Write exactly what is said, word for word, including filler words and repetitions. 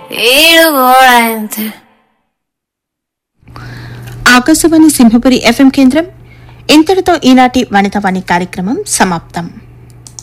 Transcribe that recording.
ఈడు కూడా అంతే. ఆకాశవాణి సింహపురి ఎఫ్ఎం కేంద్రం. ఇంతటితో ఈనాటి వనితావాణి కార్యక్రమం సమాప్తం.